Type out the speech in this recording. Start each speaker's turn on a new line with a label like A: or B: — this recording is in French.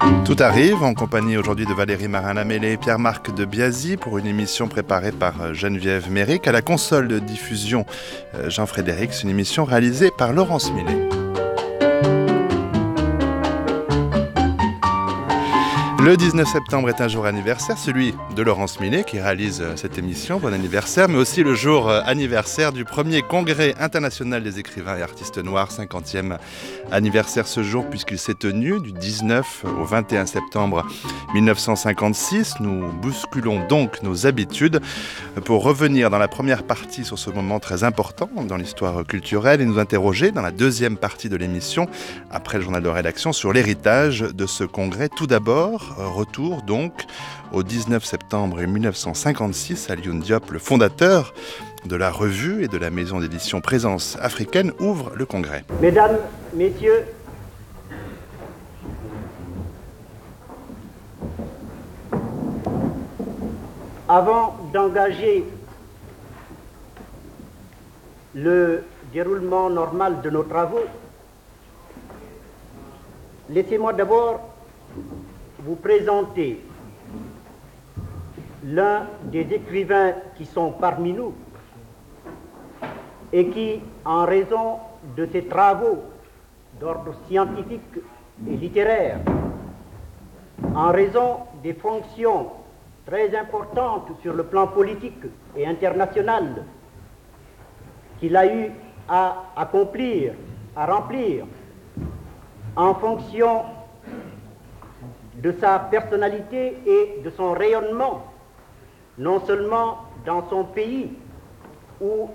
A: Tout arrive en compagnie aujourd'hui de Valérie Marin-Lamellé et Pierre-Marc de Biasy pour une émission préparée par Geneviève Méric. À la console de diffusion, Jean-Frédéric, c'est une émission réalisée par Laurence Millet. Le 19 septembre est un jour anniversaire, celui de Laurence Millet qui réalise cette émission. Bon anniversaire, mais aussi le jour anniversaire du premier congrès international des écrivains et artistes noirs, 50e anniversaire ce jour puisqu'il s'est tenu du 19 au 21 septembre 1956. Nous bousculons donc nos habitudes pour revenir dans la première partie sur ce moment très important dans l'histoire culturelle et nous interroger dans la deuxième partie de l'émission, après le journal de rédaction, sur l'héritage de ce congrès. Tout d'abord, retour donc au 19 septembre 1956, Alioune Diop, le fondateur de la revue et de la maison d'édition Présence africaine, ouvre le congrès.
B: Mesdames, Messieurs, avant d'engager le déroulement normal de nos travaux, laissez-moi d'abord vous présenter l'un des écrivains qui sont parmi nous et qui, en raison de ses travaux d'ordre scientifique et littéraire, en raison des fonctions très importantes sur le plan politique et international qu'il a eu à accomplir, à remplir, en fonction de sa personnalité et de son rayonnement, non seulement dans son pays, où